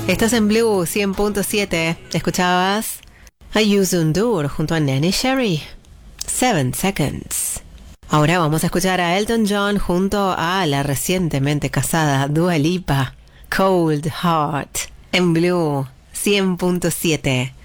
Estás en Blue 100.7. ¿Escuchabas? A Yuzundur junto a Nanny Sherry. 7 Seconds. Ahora vamos a escuchar a Elton John junto a la recientemente casada Dua Lipa. Cold Heart. En Blue 100.7.